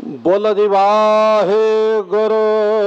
ਬੋਲੋ ਜੀ ਵਾਹਿਗੁਰੂ।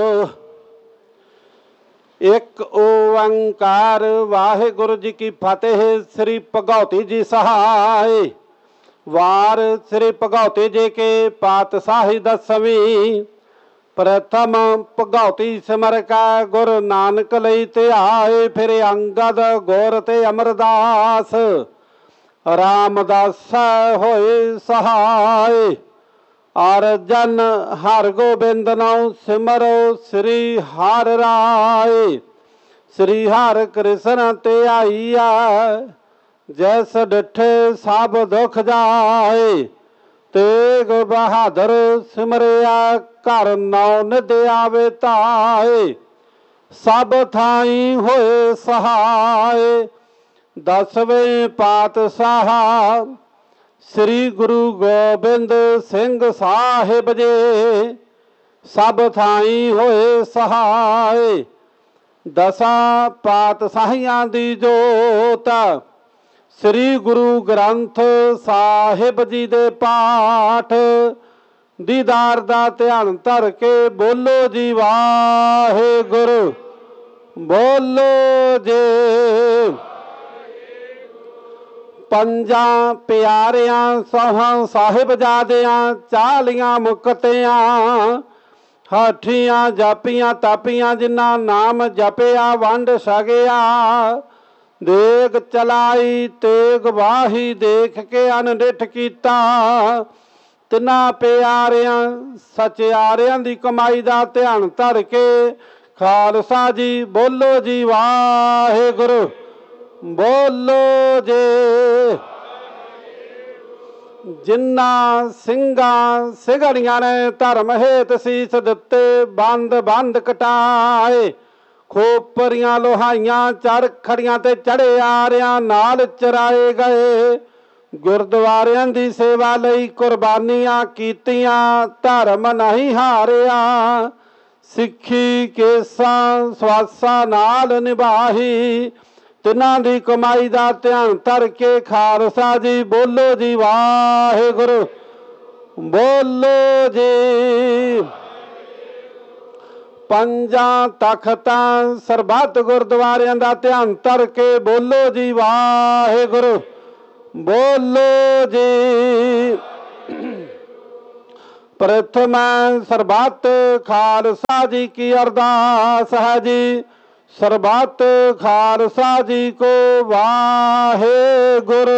ਇੱਕ ਓੰਕਾਰ ਵਾਹਿਗੁਰੂ ਜੀ ਕੀ ਫਤਿਹ। श्री भगवती जी सहाय। वार श्री भगवती जी के पातशाही दसवीं। प्रथम भगवती सिमर का गुरु नानक लई ध्याए। फिर अंगद गौर ते अमरदास रामदास होए सहाय। और जन हर गोबिंद नाम सिमरो श्री हर राय। श्री हर कृष्ण ते आईया जैस डिठे सब दुख जाए। तेग बहादुर सिमरिया घर नौ निध आवे ताए। सब थाई होए सहाय। दसवें पातशाह श्री गुरु गोबिंद सिंह साहिब जी सब थाई होए सहाय। दसा पातशाहियां दी जोत श्री गुरु ग्रंथ साहिब जी दे पाठ दीदार दा ध्यान धर के बोलो जी वाहिगुरू। बोलो जी पंजा प्यारियां सौहां साहिब जादियां चालियां मुक्तियां हाठियां जापियां तापियां जिन्ना नाम जपिया वंड सगिया। देग चलाई तेग वाही देख के अनडिठ कीता। तिना प्यारियां सचियारियां दी कमाई दा ध्यान धर के खालसा जी बोलो जी वाहिगुरू। बोलो जे जिन्ना सिंगा सिगड़ियां ने धर्म हेत सीस दिते बंद बंद कटाए। खोपरियां लोहाइयां चरखड़ियां ते चढ़े आरियां नाल चराए गए। गुरद्वारियां दी सेवा लई कुर्बानियां कीतियां धर्म नहीं हारिया। सिक्खी केसां स्वासां नाल निभाही तिन्हां दी कमाई दा ध्यान धर के खालसा जी बोलो जी वाहिगुरू। बोलो जी पंजा तख्तां सरबत गुरद्वारियां दा ध्यान धर के बोलो जी वाहिगुरू। बोलो जी प्रथम सरबत खालसा जी की अरदास है जी। सरबत खालसा जी को वाहेगुरु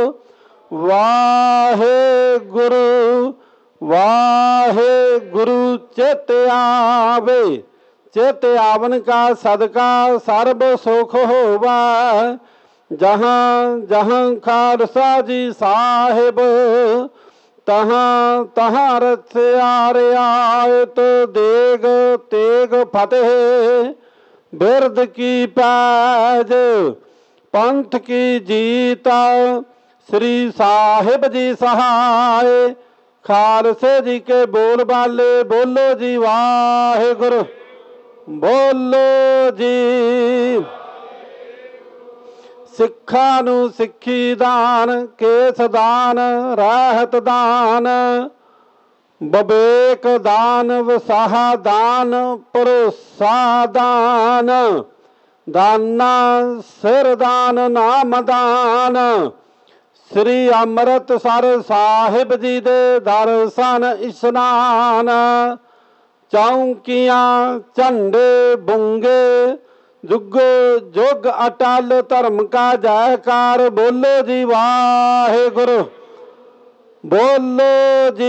वाहेगुरु वाहेगुरु। चित आवे चित आवन का सदका सर्ब सुख होवा। जहाँ जहाँ खालसा जी साहिब तहाँ तहाँ रसिया रियायत देग तेग फतेह। बिरद की पैज पंथ की जीता श्री साहिब जी सहाय। खालसे जी के बोल बाले बोलो जी वाहिगुरू। बोलो जी सिखा नू सिक्खी दान केस दान रहत दान। बबेक दान वसाहा दान भरोसा दान। दाना सिर दान नाम दान। श्री अमृतसर साहिब जी दे दर्शन इशनान। चौंकियां झंडे बुंगे जुग जुग अटल धर्म का जयकार। बोलो जी वाहिगुरू। बोलो जी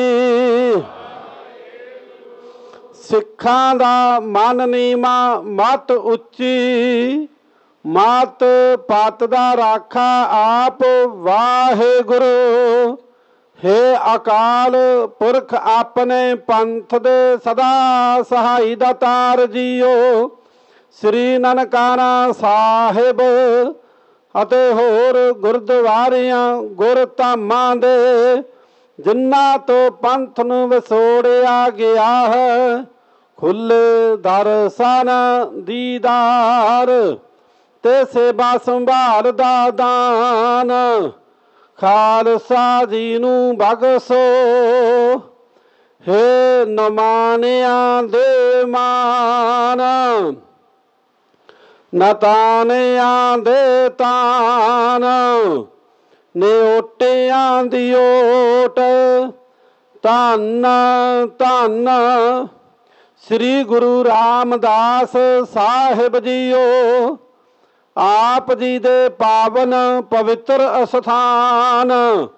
सिखां दा मन नीमा मत उच्ची। मत पत दा राखा आप वाहिगुरू। हे अकाल पुरख अपने पंथ दे सदा सहाई दातार जीओ। श्री ननकाना साहिब अते होर गुरद्वारियां गुर धामां दे जिन्ना तो पंथ नूं विछोड़िया गया है। खुले दर्शन दीदार ते सेवा संभाल दा दान। खालसा जी नूं बख्शो ਹੇ ਨਮਾਨਿਆਂ ਦੇ ਮਾਨ, ਨਤਾਨਿਆਂ ਦੇ ਤਾਨ, ਨੇ ਓਟਿਆਂ ਦੀ ਓਟ। ਧੰਨ ਧੰਨ ਸ੍ਰੀ ਗੁਰੂ ਰਾਮਦਾਸ ਸਾਹਿਬ ਜੀਓ, ਆਪ ਜੀ ਦੇ ਪਾਵਨ ਪਵਿੱਤਰ ਅਸਥਾਨ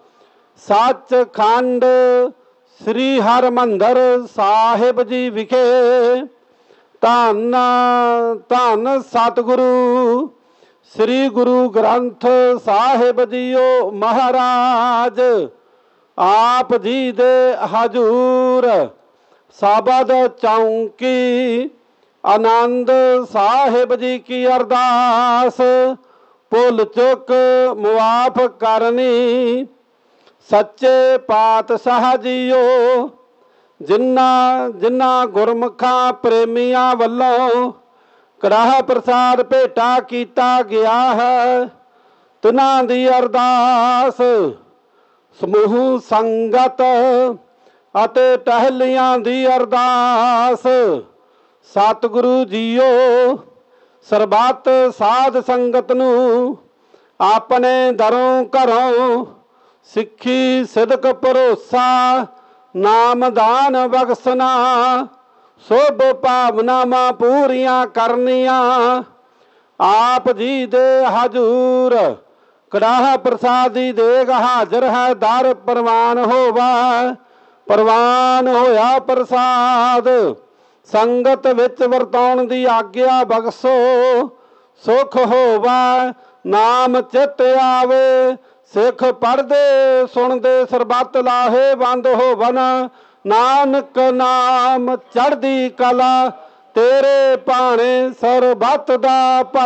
ਸੱਚਖੰਡ ਸ੍ਰੀ ਹਰਿਮੰਦਰ ਸਾਹਿਬ ਜੀ ਵਿਖੇ ਧੰਨ ਧੰਨ ਸਤਿਗੁਰੂ ਸ੍ਰੀ ਗੁਰੂ ਗ੍ਰੰਥ ਸਾਹਿਬ ਜੀਓ ਮਹਾਰਾਜ, ਆਪ ਜੀ ਦੇ ਹਜ਼ੂਰ ਸ਼ਬਦ ਚੌਂਕੀ ਆਨੰਦ ਸਾਹਿਬ ਜੀ ਕੀ ਅਰਦਾਸ ਭੁੱਲ ਚੁੱਕ ਮੁਆਫ ਕਰਨੀ। ਸੱਚੇ ਪਾਤਸ਼ਾਹ ਜੀਓ, ਜਿਨ੍ਹਾਂ ਗੁਰਮੁਖਾਂ ਪ੍ਰੇਮੀਆਂ ਵੱਲੋਂ ਕੜਾਹ ਪ੍ਰਸਾਦ ਭੇਟਾ ਕੀਤਾ ਗਿਆ ਹੈ, ਤਿਨਾਂ ਦੀ ਅਰਦਾਸ ਸਮੂਹ ਸੰਗਤ ਅਤੇ ਟਹਿਲੀਆਂ ਦੀ ਅਰਦਾਸ। ਸਤਿਗੁਰੂ ਜੀਓ, ਸਰਬੱਤ ਸਾਧ ਸੰਗਤ ਨੂੰ ਆਪਣੇ ਦਰੋਂ ਘਰੋਂ ਸਿੱਖੀ ਸਿਦਕ ਭਰੋਸਾ ਨਾਮਦਾਨ ਬਖਸ਼ਣਾ, ਸੁਭ ਭਾਵਨਾਵਾਂ ਪੂਰੀਆਂ ਕਰਨੀਆਂ। ਆਪ ਜੀ ਦੇ ਹਜ਼ੂਰ ਕੜਾਹ ਪ੍ਰਸਾਦੀ ਦੇਗ ਹਾਜ਼ਰ ਹੈ, ਦਰ ਪ੍ਰਵਾਨ ਹੋਵਾ। ਪ੍ਰਵਾਨ ਹੋਇਆ ਪ੍ਰਸਾਦ ਸੰਗਤ ਵਿੱਚ ਵਰਤਾਉਣ ਦੀ ਆਗਿਆ ਬਖਸ਼ੋ। ਸੁਖ ਹੋਵਾ ਨਾਮ ਚਿੱਤ ਆਵੇ, ਸਿੱਖ ਪੜ੍ਹਦੇ ਸੁਣਦੇ ਸਰਬੱਤ ਲਾਹੇਵੰਦ ਹੋਵਨ। ਨਾਨਕ ਨਾਮ ਚੜ੍ਹਦੀ ਕਲਾ, ਤੇਰੇ ਭਾਣੇ ਸਰਬੱਤ ਦਾ ਭਲਾ।